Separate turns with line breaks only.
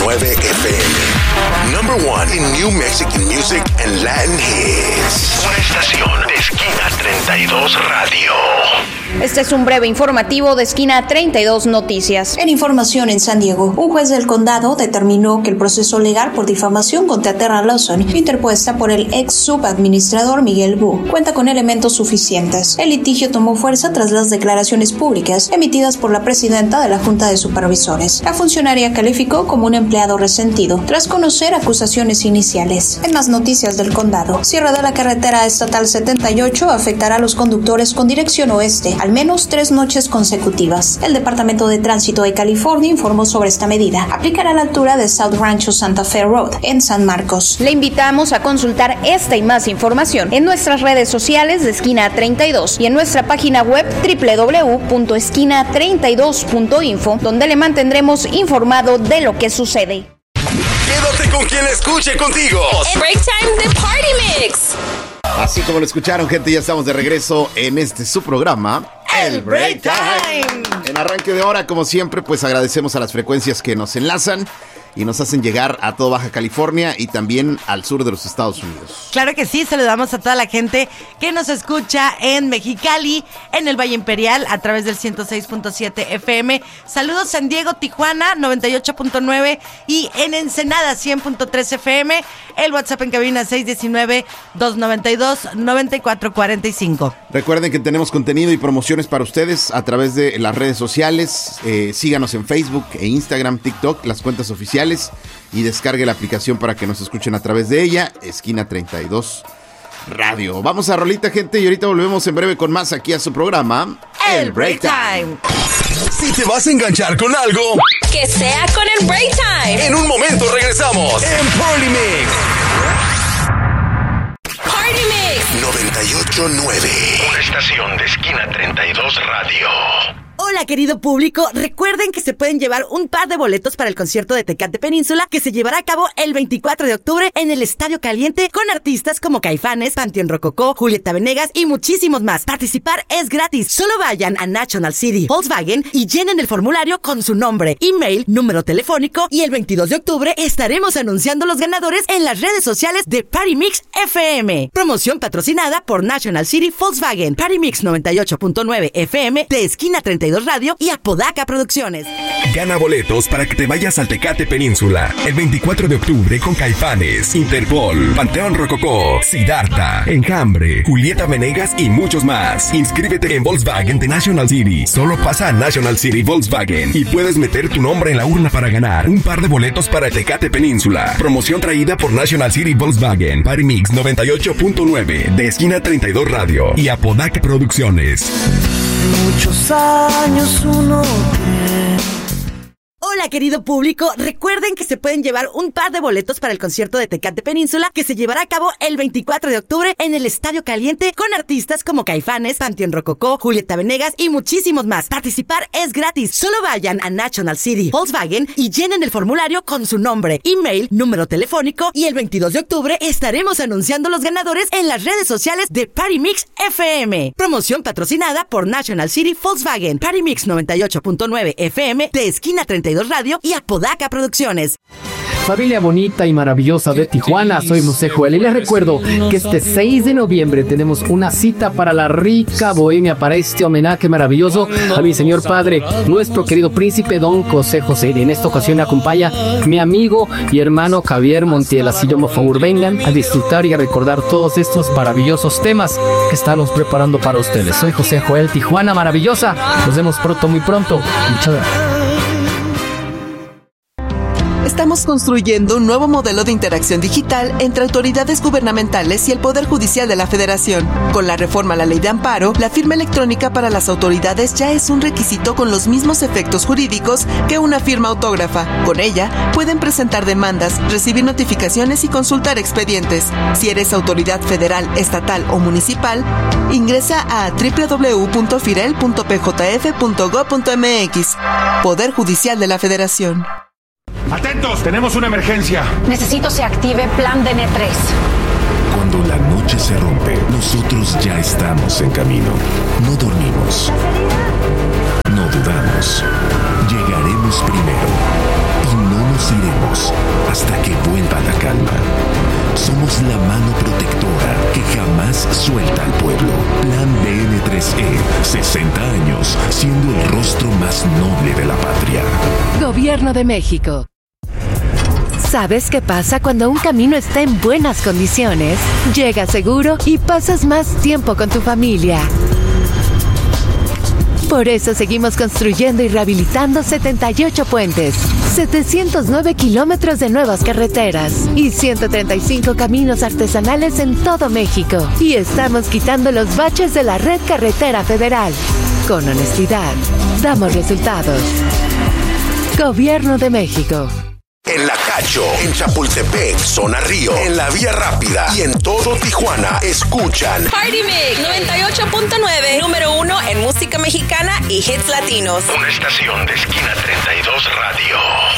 FM. Number one in New Mexican music and Latin hits. Una estación de Esquina 32 Radio.
Este es un breve informativo de Esquina 32 Noticias.
En información en San Diego, un juez del condado determinó que el proceso legal por difamación contra Terra Lawson, interpuesta por el ex subadministrador Miguel Wu, cuenta con elementos suficientes. El litigio tomó fuerza tras las declaraciones públicas emitidas por la presidenta de la Junta de Supervisores. La funcionaria calificó como un empleado resentido tras conocer acusaciones iniciales. En más noticias del condado, cierre de la carretera estatal 78 afectará a los conductores con dirección oeste al menos 3 noches consecutivas. El Departamento de Tránsito de California informó sobre esta medida. Aplicará a la altura de South Rancho Santa Fe Road en San Marcos.
Le invitamos a consultar esta y más información en nuestras redes sociales de Esquina 32 y en nuestra página web www.esquina32.info, donde le mantendremos informado de lo que sucede.
Quédate con quien escuche contigo.
El Break Time de Party Mix.
Así como lo escucharon, gente, ya estamos de regreso en su programa,
El Break Time.
En arranque de hora, como siempre, pues agradecemos a las frecuencias que nos enlazan y nos hacen llegar a toda Baja California y también al sur de los Estados Unidos.
Claro que sí, saludamos a toda la gente que nos escucha en Mexicali, en el Valle Imperial, a través del 106.7 FM. Saludos San Diego, Tijuana, 98.9 y en Ensenada, 100.3 FM. El WhatsApp en cabina 619-292-9445.
Recuerden que tenemos contenido y promociones para ustedes a través de las redes sociales. Síganos en Facebook e Instagram, TikTok, las cuentas oficiales, y descargue la aplicación para que nos escuchen a través de ella, Esquina 32 Radio. Vamos a rolita, gente, y ahorita volvemos en breve con más aquí a su programa,
El Break Time.
Si te vas a enganchar con algo,
Que sea con el Break Time.
en un momento regresamos en Party Mix.
Party Mix.
98.9. Una estación de Esquina 32 Radio.
Hola, querido público. Recuerden que se pueden llevar un par de boletos para el concierto de Tecate Península, que se llevará a cabo el 24 de octubre en el Estadio Caliente, con artistas como Caifanes, Panteón Rococó, Julieta Venegas y muchísimos más. Participar es gratis. Solo vayan a National City Volkswagen y llenen el formulario con su nombre, email, número telefónico, y el 22 de octubre estaremos anunciando los ganadores en las redes sociales de Party Mix FM. Promoción patrocinada por National City Volkswagen, Party Mix 98.9 FM de Esquina 32 Radio y Apodaca Producciones.
Gana boletos para que te vayas al Tecate Península el 24 de octubre con Caifanes, Interpol, Panteón Rococó, Siddhartha, Enjambre, Julieta Venegas y muchos más. Inscríbete en Volkswagen de National City. Solo pasa a National City Volkswagen y puedes meter tu nombre en la urna para ganar un par de boletos para Tecate Península. Promoción traída por National City Volkswagen, Party Mix 98.9 de Esquina 32 Radio y Apodaca Producciones.
Muchos años uno cree.
Hola, querido público. Recuerden que se pueden llevar un par de boletos para el concierto de Tecate Península, que se llevará a cabo el 24 de octubre en el Estadio Caliente, con artistas como Caifanes, Panteón Rococó, Julieta Venegas y muchísimos más. Participar es gratis. Solo vayan a National City Volkswagen y llenen el formulario con su nombre, email, número telefónico, y el 22 de octubre estaremos anunciando los ganadores en las redes sociales de Party Mix FM. Promoción patrocinada por National City Volkswagen, Party Mix 98.9 FM de Esquina 32 Radio y Apodaca Producciones.
Familia bonita y maravillosa de Tijuana, soy José Joel y les recuerdo que este 6 de noviembre tenemos una cita para la rica bohemia, para este homenaje maravilloso a mi señor padre, nuestro querido príncipe don José José. Y en esta ocasión me acompaña mi amigo y hermano Javier Montiel. Así yo, por favor, vengan a disfrutar y a recordar todos estos maravillosos temas que estamos preparando para ustedes. Soy José Joel, Tijuana maravillosa. Nos vemos pronto, muy pronto. Muchas gracias.
Estamos construyendo un nuevo modelo de interacción digital entre autoridades gubernamentales y el Poder Judicial de la Federación. Con la reforma a la Ley de Amparo, la firma electrónica para las autoridades ya es un requisito con los mismos efectos jurídicos que una firma autógrafa. Con ella, pueden presentar demandas, recibir notificaciones y consultar expedientes. Si eres autoridad federal, estatal o municipal, ingresa a www.firel.pjf.gov.mx. Poder Judicial de la Federación.
¡Atentos! ¡Tenemos una emergencia!
Necesito se active Plan DN3.
Cuando la noche se rompe, nosotros ya estamos en camino. No dormimos. No dudamos. Llegaremos primero. Y no nos iremos hasta que vuelva la calma. Somos la mano protectora que jamás suelta al pueblo. Plan BN3E, 60 años, siendo el rostro más noble de la patria.
Gobierno de México. ¿Sabes qué pasa cuando un camino está en buenas condiciones? Llegas seguro y pasas más tiempo con tu familia. Por eso seguimos construyendo y rehabilitando 78 puentes, 709 kilómetros de nuevas carreteras y 135 caminos artesanales en todo México. Y estamos quitando los baches de la red carretera federal. Con honestidad, damos resultados. Gobierno de México.
En La Cacho, en Chapultepec, Zona Río, en la Vía Rápida y en todo Tijuana, escuchan
Party Mix 98.9, número 1 en música mexicana y hits latinos.
Una estación de Esquina 32 Radio.